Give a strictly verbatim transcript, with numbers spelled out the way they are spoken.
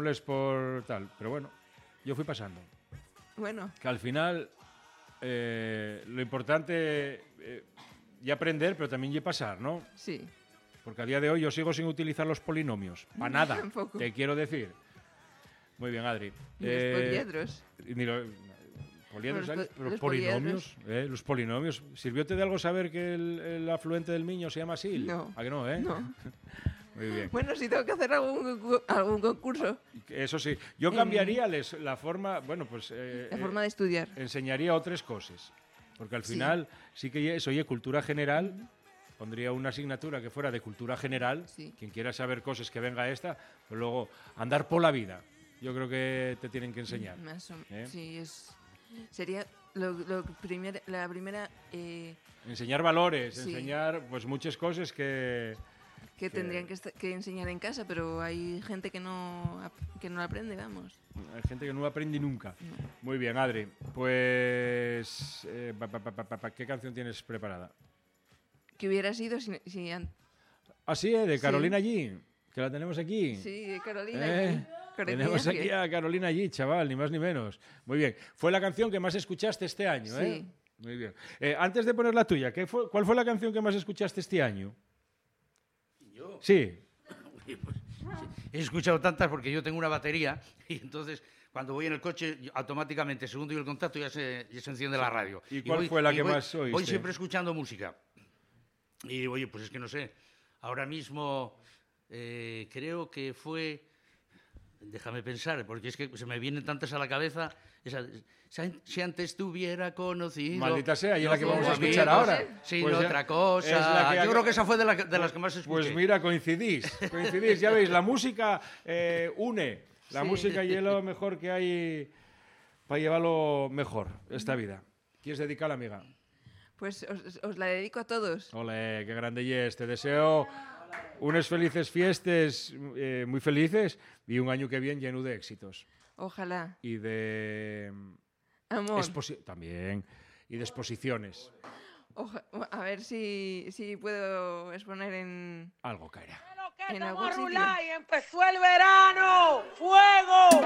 tomémosles por tal. Pero bueno, yo fui pasando. Bueno. Que al final eh, lo importante eh, y aprender, pero también y pasar, ¿no? Sí. Porque a día de hoy yo sigo sin utilizar los polinomios. Para nada, Tampoco. te quiero decir. Muy bien, Adri. Ni los poliedros. Ni lo, poliedros, Los, ¿sabes? po- Pero los polinomios. Eh, los polinomios. ¿Sirvióte de algo saber que el, el afluente del Miño se llama Sil? No. ¿A que no, eh? No. Muy bien. Bueno, si tengo que hacer algún, concu- algún concurso. Eso sí. Yo cambiaría les- la forma... Bueno, pues... eh, La eh, forma de estudiar. enseñaría otras cosas. Porque al Sí. final sí, que eso, oye, cultura general... Pondría una asignatura que fuera de cultura general. Sí. Quien quiera saber cosas que venga esta, pues luego andar por la vida. Yo creo que te tienen que enseñar. Más o- ¿eh? Sí, es, sería lo, lo primer- la primera eh, Enseñar valores, Sí. enseñar pues muchas cosas que... que Que- tendrían que, esta- que enseñar en casa, pero hay gente que no, ap- que no la aprende, vamos. Hay gente que no aprende nunca. No. Muy bien, Adri. Pues... eh, pa, pa, pa, pa, pa, pa, ¿qué canción tienes preparada? Que hubiera sido si... si an- Ah, sí, ¿eh? De Sí. Carolina G, que la tenemos aquí. sí, Carolina. ¿Eh? aquí. Carolina Tenemos aquí que- a Carolina G, chaval, ni más ni menos. Muy bien. Fue la canción que más escuchaste este año, ¿eh? Sí. Muy bien. Eh, antes de poner la tuya, ¿qué fue, ¿cuál fue la canción que más escuchaste este año? Yo Sí. Oye, pues, sí. He escuchado tantas porque yo tengo una batería y entonces cuando voy en el coche yo, automáticamente, según doy el contacto, ya se, ya se enciende la radio. ¿Y cuál voy- fue la y que voy- más oíste? Voy siempre escuchando música. Y oye, pues es que no sé. Ahora mismo eh, creo que fue... Déjame pensar, porque es que se me vienen tantas a la cabeza. Esa, si- si antes te hubiera conocido... Maldita sea, y es la que no vamos a como escuchar amigos, ahora. Sin Pues ya- otra es cosa. la que- Yo creo que esa fue de, la- de las que más escuché. Pues mira, coincidís, coincidís, ya veis, la música eh, une, la Sí. música y es lo mejor que hay para llevarlo mejor esta vida. ¿Quieres dedicarla, amiga? Pues os, os la dedico a todos. Ole, qué grande y es, te deseo unas felices fiestas, eh, muy felices, y un año que viene lleno de éxitos. Ojalá. Y de... Amor. exposi- también, y de exposiciones. Oja- a ver si, si puedo exponer en... Algo caerá. En algún sitio. y empezó el verano. ¡Fuego!